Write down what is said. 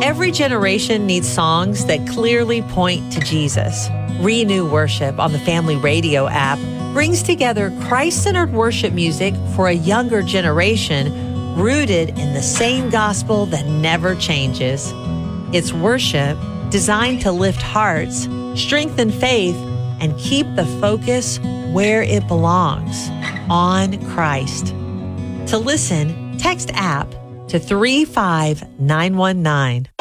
Every generation needs songs that clearly point to Jesus. Renew Worship on the Family Radio app brings together Christ-centered worship music for a younger generation rooted in the same gospel that never changes. It's worship designed to lift hearts, strengthen faith, and keep the focus where it belongs, on Christ. To listen, text app to 35919.